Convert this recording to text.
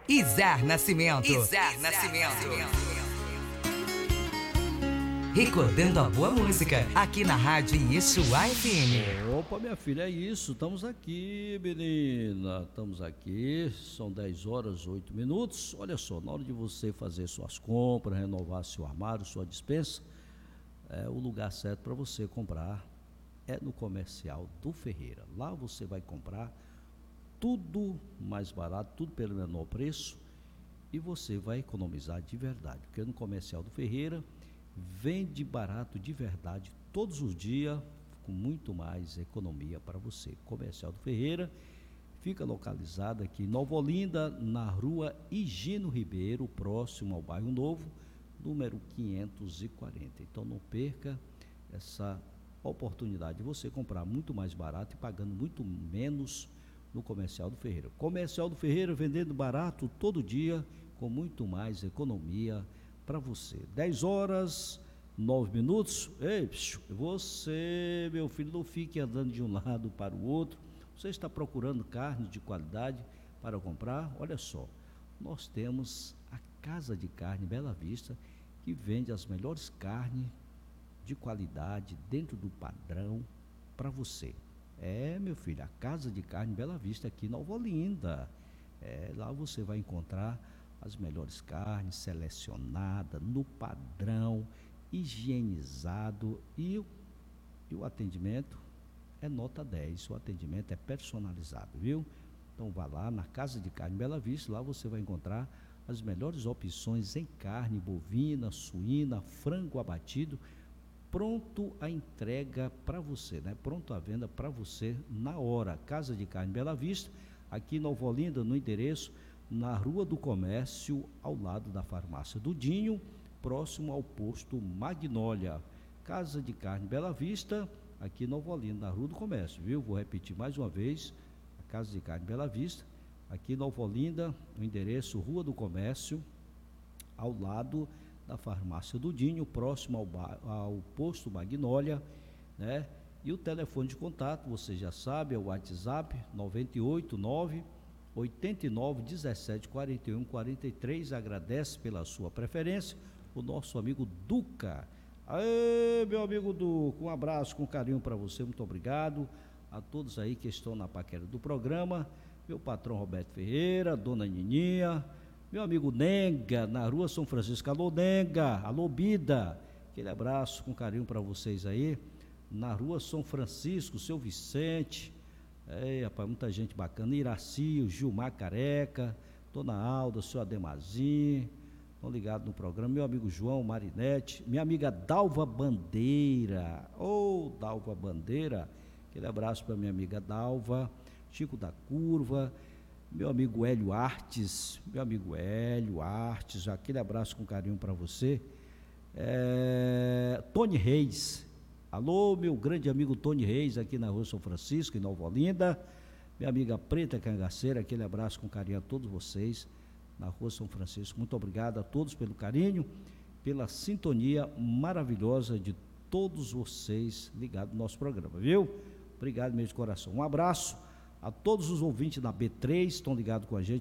Izar Nascimento. Recordando a boa música, aqui na Rádio Yeshua FM. Opa, minha filha, é isso, estamos aqui, menina, estamos aqui, são 10 horas, 8 minutos, olha só, na hora de você fazer suas compras, renovar seu armário, sua despensa, o lugar certo para você comprar é no Comercial do Ferreira. Lá você vai comprar tudo mais barato, tudo pelo menor preço, e você vai economizar de verdade, porque no Comercial do Ferreira vende barato de verdade todos os dias, com muito mais economia para você. Comercial do Ferreira fica localizado aqui em Nova Olinda, na rua Higino Ribeiro, próximo ao Bairro Novo, número 540. Então não perca essa oportunidade de você comprar muito mais barato e pagando muito menos no Comercial do Ferreira. Comercial do Ferreira vendendo barato todo dia, com muito mais economia para você. 10 horas, 9 minutos. Ei, você, meu filho, não fique andando de um lado para o outro. Você está procurando carne de qualidade para comprar? Olha só, nós temos a Casa de Carne Bela Vista, que vende as melhores carnes de qualidade dentro do padrão para você. Meu filho, a Casa de Carne Bela Vista aqui em Nova Olinda. Lá você vai encontrar as melhores carnes selecionadas no padrão, higienizado, e o atendimento é nota 10, o atendimento é personalizado, viu? Então vá lá na Casa de Carne Bela Vista, lá você vai encontrar as melhores opções em carne bovina, suína, frango abatido, pronto a entrega para você, né? Pronto à venda para você na hora. Casa de Carne Bela Vista, aqui em Nova Olinda, no endereço na Rua do Comércio, ao lado da Farmácia do Dinho, próximo ao posto Magnólia. Casa de Carne Bela Vista, aqui em Nova Olinda, na Rua do Comércio, viu? Vou repetir mais uma vez, a Casa de Carne Bela Vista, aqui em Nova Olinda, no endereço Rua do Comércio, ao lado da Farmácia do Dinho, próximo ao posto Magnólia, né? E o telefone de contato, você já sabe, é o WhatsApp 989 89 17 41 43. Agradece pela sua preferência o nosso amigo Duca. Aê, meu amigo Duca, um abraço com carinho para você, muito obrigado a todos aí que estão na paquera do programa, meu patrão Roberto Ferreira, dona Nininha, meu amigo Nenga, na rua São Francisco. Alô Nenga, alô Bida, aquele abraço com carinho para vocês aí, na rua São Francisco, seu Vicente. Rapaz, muita gente bacana, Iraci, o Gilmar Careca, Dona Alda, seu Ademazinho, estão ligados no programa, meu amigo João Marinete, minha amiga Dalva Bandeira, Dalva Bandeira, aquele abraço para minha amiga Dalva, Chico da Curva, meu amigo Hélio Artes, aquele abraço com carinho para você, Tony Reis. Alô, meu grande amigo Tony Reis, aqui na rua São Francisco, em Nova Olinda. Minha amiga Preta Cangaceira, aquele abraço com carinho a todos vocês, na rua São Francisco. Muito obrigado a todos pelo carinho, pela sintonia maravilhosa de todos vocês ligados no nosso programa, viu? Obrigado mesmo de coração. Um abraço a todos os ouvintes da B3, estão ligados com a gente.